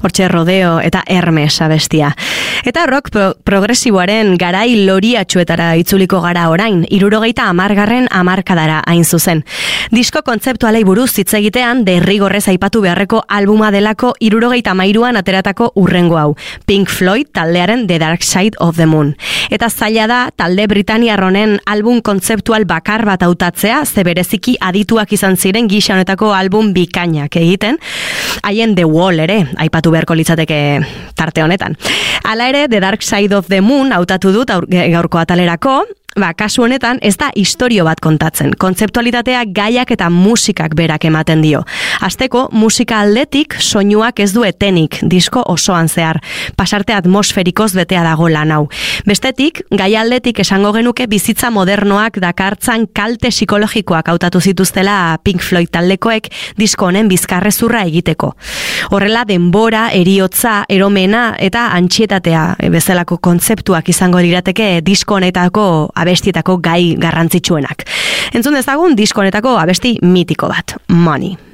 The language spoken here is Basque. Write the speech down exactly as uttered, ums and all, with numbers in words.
hortxe Rodeo eta Hermes abestia. Eta rock pro progresiboaren garai loriatxuetara itzuliko gara orain, hirurogeita hamargarren hamarkadara hain zuzen. Disko kontzeptualei buruz hitz egitean derrigorrez aipatu beharreko albuma delako hirurogeita hamairuan ateratako urrengo hau, Pink Floyd taldearen The Dark Side of the Moon. Eta zaila da talde Britaniar honen album kontzeptual bakar bat hautatzea, ze bereziki adituak izan ziren gisa honetako album bikainak egiten, haien The Wall ere aipatu beharko litzateke tarte honetan. Hala ere, The Dark Side of the Moon hautatu dut gaurko atalerako. Ba, kasu honetan ez da istorio bat kontatzen. Kontzeptualitatea gaiak eta musikak berak ematen dio. Hasteko, musika aldetik soinuak ez du etenik, disko osoan zehar. Pasarte atmosferikoz betea dago lan hau. Bestetik, gai aldetik esango genuke bizitza modernoak dakartzan kalte psikologikoak hautatu zituztela Pink Floyd taldekoek disko honen bizkarrezurra egiteko. Horrela, denbora, eriotza, eromena eta antsietatea bezalako kontzeptuak izango lirateke disko honetako abestietako gai garrantzitsuenak. Entzun dezagun disko honetako abesti mitiko bat, Money.